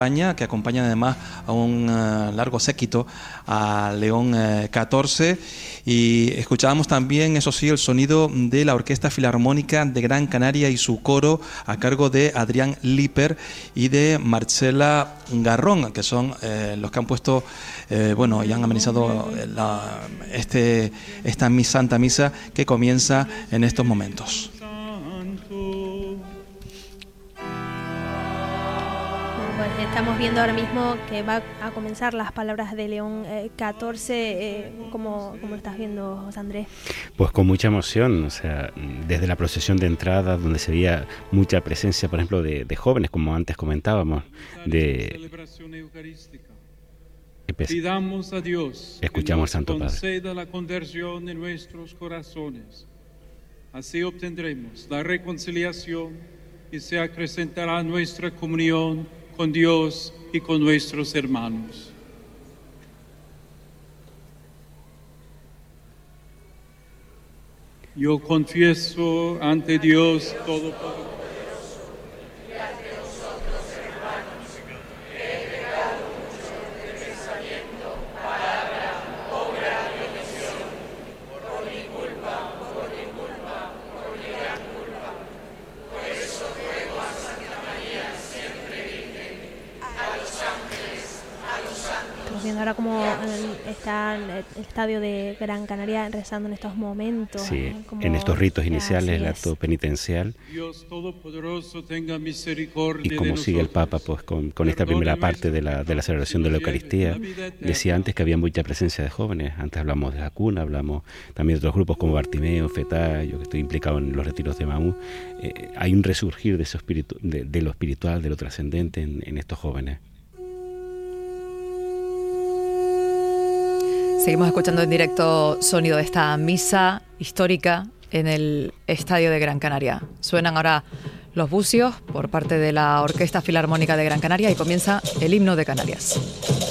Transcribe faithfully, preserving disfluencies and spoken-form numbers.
que acompañan además a un uh, largo séquito a León uh, catorce, y escuchábamos también, eso sí, el sonido de la Orquesta Filarmónica de Gran Canaria y su coro a cargo de Adrián Liper y de Marcela Garrón, que son eh, los que han puesto eh, bueno, y han amenizado la, este, esta mis, Santa Misa que comienza en estos momentos. Estamos viendo ahora mismo que va a comenzar las palabras de León eh, catorce. Eh, ¿cómo, ¿Cómo lo estás viendo, José Andrés? Pues con mucha emoción, o sea, desde la procesión de entrada, donde se veía mucha presencia, por ejemplo, de, de jóvenes, como antes comentábamos, de... Pidamos a Dios escuchamos al Santo Padre. Conceda la conversión en nuestros corazones. Así obtendremos la reconciliación y se acrecentará nuestra comunión con Dios y con nuestros hermanos. Yo confieso ante Dios Todopoderoso y ante vosotros, hermanos, que he pecado mucho de pensamiento, palabra, obra y omisión, por mi culpa, por mi culpa, por mi gran culpa. Por eso ruego a Santa María, siempre Virgen, a los ángeles, a los santos. Estamos viendo ahora cómo está el estadio de Gran Canaria rezando en estos momentos. Sí, ¿eh? Como, en estos ritos iniciales, el es. acto penitencial. Dios Todopoderoso tenga misericordia. Y como sigue el Papa pues con, con esta primera parte de la, de la celebración de la Eucaristía, decía antes que había mucha presencia de jóvenes. Antes hablamos de la cuna, hablamos también de otros grupos como Bartimeo, Fetá, yo que estoy implicado en los retiros de Maús. Eh, hay un resurgir de, eso espiritu, de, de lo espiritual, de lo trascendente en, en estos jóvenes. Seguimos escuchando en directo sonido de esta misa histórica en el Estadio de Gran Canaria. Suenan ahora los bucios por parte de la Orquesta Filarmónica de Gran Canaria y comienza el himno de Canarias.